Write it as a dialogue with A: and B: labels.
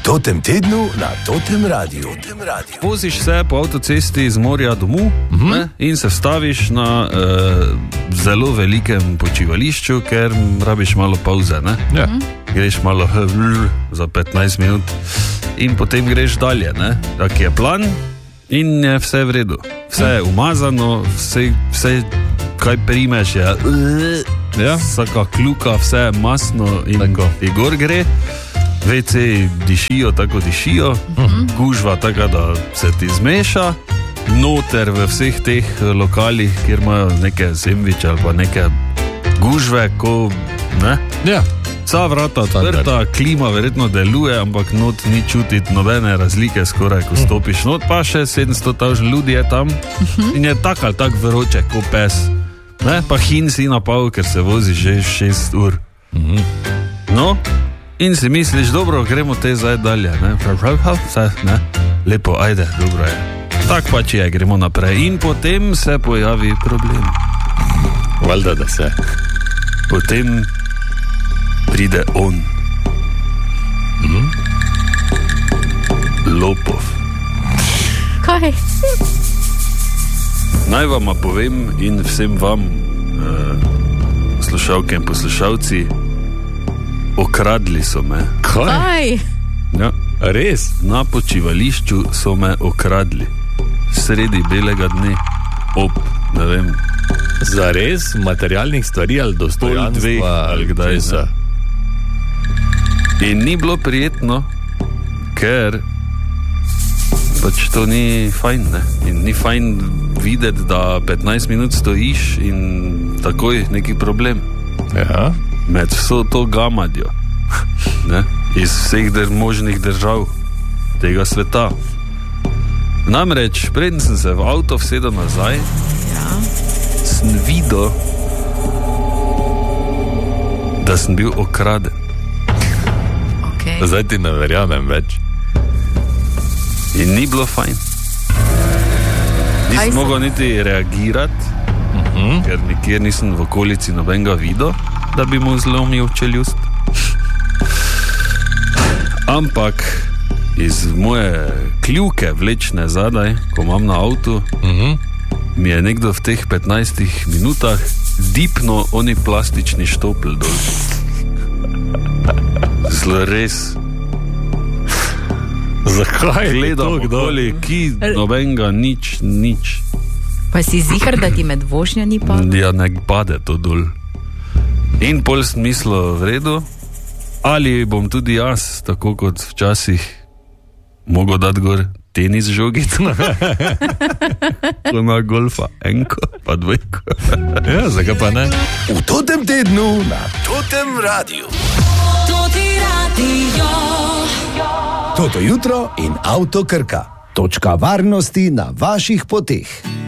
A: Totem tednu na Totem Radiu.
B: Voziš se po avtocesti iz morja domov in se vstaviš na zelo velikem počivališču, ker rabiš malo pauze.
C: Ja.
B: Greš malo za 15 minut in potem greš dalje. Tak je plan in je vse v redu. Vse je umazano, vse kaj primeš je vsaka kljuka, vse je masno in gor gre. WC dišijo tako dišijo, gužva tako, da se ti zmeša, noter v vseh teh lokalih, kjer imajo neke sendviče ali pa neke gužve, ko ne?
C: Ja.
B: Vsa vrata odprta, klima verjetno deluje, ampak not ni čutiti nobene razlike skoraj, ko stopiš not, pa še 700 ljudi je tam in je tak ali tak vroče, ko pes. Ne? Pa hin si napal, ker se vozi že 6 ur. No, in si misliš, dobro, gremo te zdaj dalje, ne? Lepo, ajde, dobro je. Tak pač je, gremo naprej. In potem se pojavi problem.
C: Valjda, da se.
B: Potem pride on. Lopov.
D: Kaj?
B: Naj vama povem in vsem vam, slušalke in poslušalci, okradli so me.
D: Kaj?
B: Ja.
C: Res?
B: Na počivališču so me okradli. Sredi belega dne. Ne vem.
C: Zares? Materialnih stvari ali dostojanstva?
B: Ali kdaj se. In ni bilo prijetno, ker pač to ni fajn, ne? In ni fajn videti, da 15 minut stojiš in takoj neki problem.
C: Ja.
B: Med vso to gamadjo, ne? Iz vseh možnih držav tega sveta. Namreč, preden sem se v avto vsedel nazaj, sem videl, da sem bil okraden.
D: Okay.
C: Zdaj ti ne verjamem več.
B: In ni bilo fajn. Nisem mogel niti reagirati, ker nikjer nisem v okolici nobenega videl, da bi mu zlomil čeljust. Ampak iz moje kljuke vlečne zadaj, ko imam na avtu, mi je nekdo v teh 15 minutah dipno oni plastični štopl dol. Zelo res.
C: Zakaj?
B: Gledam okoli, ki nobenega, nič.
D: Pa si ziher, da ti med vožnjo ni padel?
B: Ja, ne pade to dol. In pol sem mislil, v redu, ali bom tudi jaz, tako kot včasih, mogel dati gor tenis žogico. Na golfa, enko, pa dvojko.
C: Ja, zakaj pa ne?
A: V Totem tednu na Totem Radiu. Toto jutro in Avto Krka. Točka varnosti na vaših poteh.